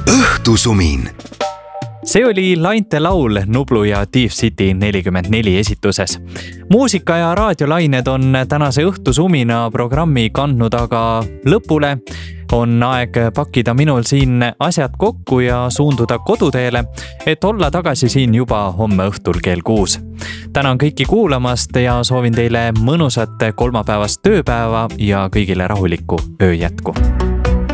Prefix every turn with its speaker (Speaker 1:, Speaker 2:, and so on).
Speaker 1: õhtusumin.
Speaker 2: See oli Lainte laul Nublu ja Deep City 44 esituses. Muusika ja raadiolained on tänase õhtusumina programmi kandnud aga lõpule. On aeg pakkida minul siin asjad kokku ja suunduda koduteele, et olla tagasi siin juba homme õhtul kell 6. Tänan kõiki kuulamast ja soovin teile mõnusat kolmapäevast tööpäeva ja kõigile rahulikku ööjätku.